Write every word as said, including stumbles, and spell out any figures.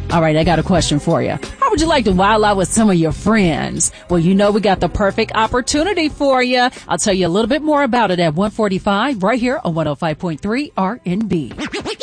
All right, I got a question for you. How would you like to wild out with some of your friends? Well, you know we got the perfect opportunity for you. I'll tell you a little bit more about it at one forty-five right here on one oh five point three R and B.